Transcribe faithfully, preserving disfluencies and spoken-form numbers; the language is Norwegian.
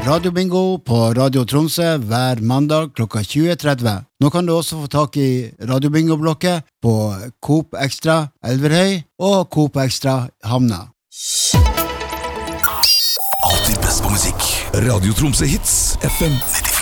Radio Bingo på Radio Tromsø hver mandag klokka tjue tretti. Nå kan du også få tak i Radio Bingo-blokket på Coop Extra Elverhøy og Coop Extra Hamna. Alltid best på musikk. Radio Tromsø Hits, F M nittifem.